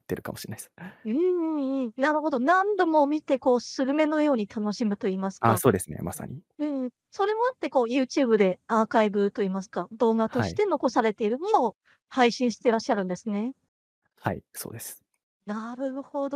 ってるかもしれないです。 うんうんうん。なるほど。何度も見て、こう、スルメのように楽しむと言いますあ、 か。 そうですね、まさに。 うん。それもあって、こう、YouTube でアーカイブと言いますか、動画とはい。 して残されているのを配信してらっしゃるんですね。 はい、そうです。 なるほど。